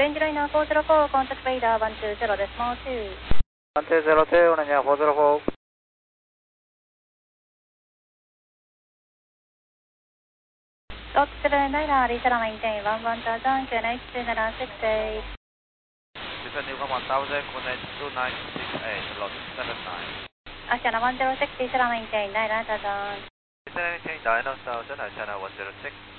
Orange Liner 404, contact radar 120 decimal 2. 1202, Nanya 404. Dot 7 radar, Lisa maintain 11,000, QNH 2968. Descending from 1000, connect 2968, lot 79. Oceana 106, Lisa maintain 9000. Descending 9000, Oceana 106.